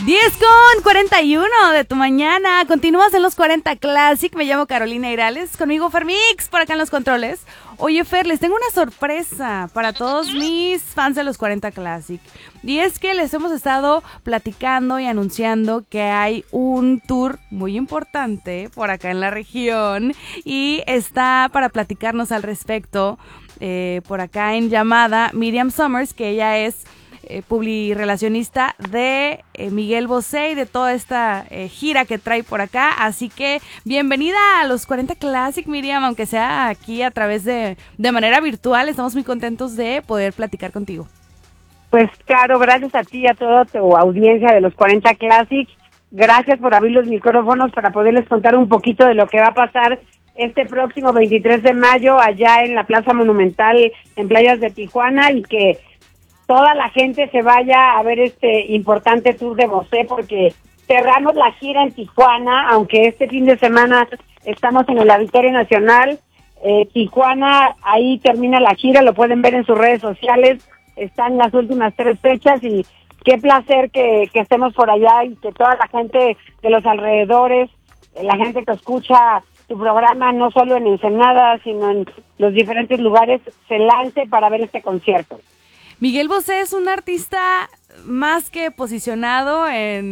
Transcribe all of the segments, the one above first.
10:41 de tu mañana. Continúas en los 40 Classic. Me llamo Carolina Irales. Conmigo Fermix, por acá en los controles. Oye, Fer, les tengo una sorpresa para todos mis fans de los 40 Classic. Y es que les hemos estado platicando y anunciando que hay un tour muy importante por acá en la región. Y está para platicarnos al respecto por acá en llamada Miriam Summers, que ella es publirelacionista de Miguel Bosé y de toda esta gira que trae por acá. Así que bienvenida a los 40 Classic, Miriam, aunque sea aquí a través de manera virtual. Estamos muy contentos de poder platicar contigo. Pues claro, gracias a ti y a toda tu audiencia de los 40 Classic. Gracias por abrir los micrófonos para poderles contar un poquito de lo que va a pasar este próximo 23 de mayo allá en la Plaza Monumental en Playas de Tijuana, y que toda la gente se vaya a ver este importante tour de Bosé, porque cerramos la gira en Tijuana, aunque este fin de semana estamos en el Auditorio Nacional. Tijuana, ahí termina la gira, lo pueden ver en sus redes sociales, están las últimas 3 fechas, y qué placer que estemos por allá y que toda la gente de los alrededores, la gente que escucha tu programa, no solo en Ensenada, sino en los diferentes lugares, se lance para ver este concierto. Miguel Bosé es un artista más que posicionado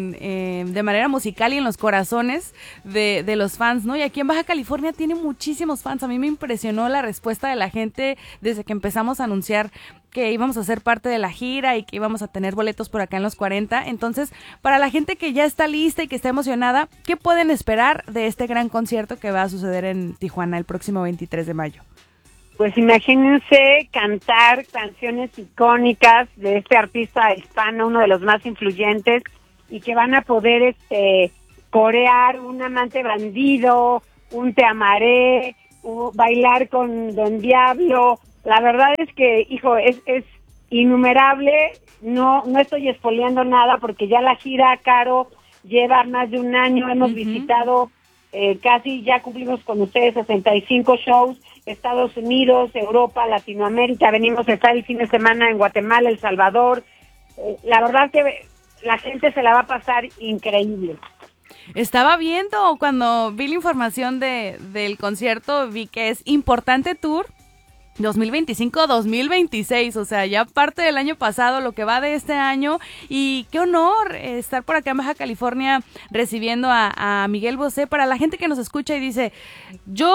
de manera musical y en los corazones de los fans, ¿no? Y aquí en Baja California tiene muchísimos fans. A mí me impresionó la respuesta de la gente desde que empezamos a anunciar que íbamos a ser parte de la gira y que íbamos a tener boletos por acá en los 40. Entonces, para la gente que ya está lista y que está emocionada, ¿qué pueden esperar de este gran concierto que va a suceder en Tijuana el próximo 23 de mayo? Pues imagínense cantar canciones icónicas de este artista hispano, uno de los más influyentes, y que van a poder corear un amante bandido, un te amaré, bailar con Don Diablo. La verdad es que, hijo, es innumerable. No estoy espoleando nada porque ya la gira, Caro, lleva más de un año. Hemos visitado casi, ya cumplimos con ustedes 65 shows. Estados Unidos, Europa, Latinoamérica, venimos a estar el fin de semana en Guatemala, El Salvador. La verdad que la gente se la va a pasar increíble. Estaba viendo, cuando vi la información del concierto, vi que es importante tour 2025-2026, o sea, ya parte del año pasado, lo que va de este año, y qué honor estar por acá en Baja California recibiendo a Miguel Bosé. Para la gente que nos escucha y dice, yo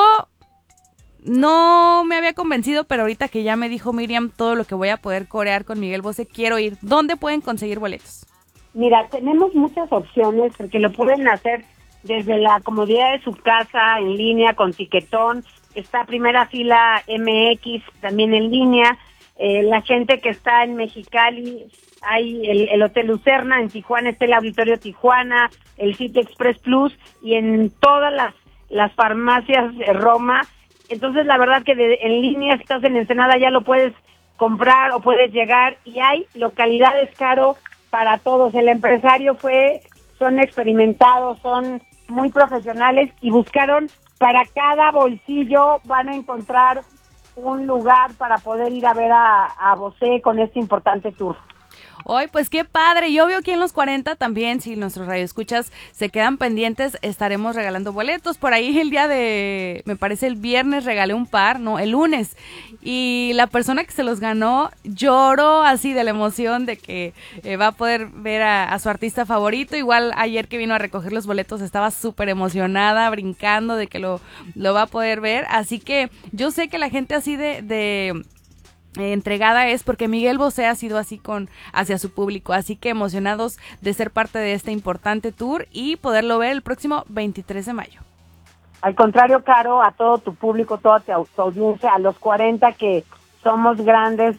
no me había convencido, pero ahorita que ya me dijo Miriam todo lo que voy a poder corear con Miguel Bosé, quiero ir. ¿Dónde pueden conseguir boletos? Mira, tenemos muchas opciones porque lo pueden hacer desde la comodidad de su casa, en línea, con Tiquetón. Está Primera Fila MX también en línea. La gente que está en Mexicali, hay el Hotel Lucerna, en Tijuana está el Auditorio Tijuana, el City Express Plus, y en todas las farmacias de Roma. Entonces, la verdad que en línea, si estás en Ensenada, ya lo puedes comprar o puedes llegar, y hay localidades, Caro, para todos. El empresario son experimentados, son muy profesionales y buscaron para cada bolsillo, van a encontrar un lugar para poder ir a ver a Bosé con este importante tour. Hoy, pues qué padre. Yo veo aquí en los 40 también, si nuestros radioescuchas se quedan pendientes, estaremos regalando boletos. Por ahí me parece el viernes regalé un par, no, el lunes. Y la persona que se los ganó lloró así de la emoción de que va a poder ver a su artista favorito. Igual ayer que vino a recoger los boletos estaba súper emocionada, brincando de que lo va a poder ver. Así que yo sé que la gente así de entregada es porque Miguel Bosé ha sido así hacia su público, así que emocionados de ser parte de este importante tour y poderlo ver el próximo 23 de mayo. Al contrario, Caro, a todo tu público, toda tu audiencia, a los 40 que somos grandes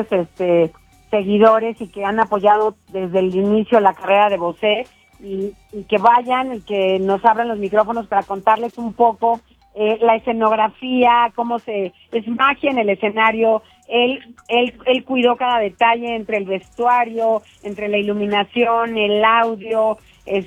seguidores y que han apoyado desde el inicio la carrera de Bosé, y que vayan y que nos abran los micrófonos para contarles un poco la escenografía, es magia en el escenario. Él cuidó cada detalle entre el vestuario, entre la iluminación, el audio.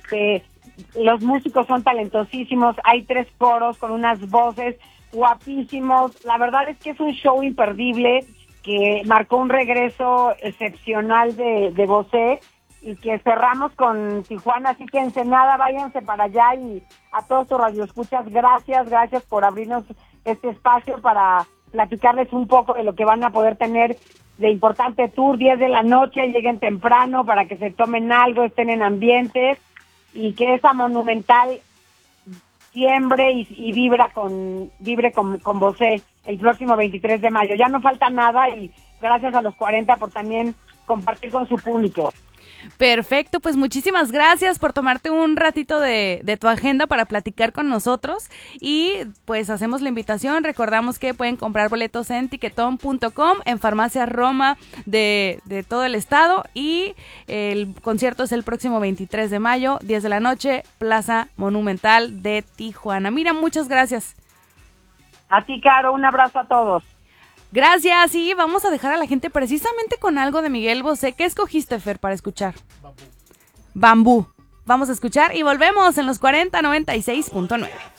Los músicos son talentosísimos. Hay 3 coros con unas voces guapísimos. La verdad es que es un show imperdible que marcó un regreso excepcional de Bosé, y que cerramos con Tijuana, así que Ensenada, váyanse para allá, y a todos tus radioescuchas, gracias por abrirnos este espacio para platicarles un poco de lo que van a poder tener de importante tour. 10 de la noche, lleguen temprano para que se tomen algo, estén en ambiente, y que esa Monumental siembre y vibre con Bosé el próximo 23 de mayo. Ya no falta nada, y gracias a los 40 por también compartir con su público. Perfecto, pues muchísimas gracias por tomarte un ratito de tu agenda para platicar con nosotros, y pues hacemos la invitación. Recordamos que pueden comprar boletos en tiquetón.com, en Farmacias Roma de todo el estado, y el concierto es el próximo 23 de mayo, 10 de la noche, Plaza Monumental de Tijuana. Mira, muchas gracias. A ti, Caro, un abrazo a todos. Gracias, y vamos a dejar a la gente precisamente con algo de Miguel Bosé. ¿Qué escogiste, Fer, para escuchar? Bambú. Vamos a escuchar y volvemos en los 4096.9.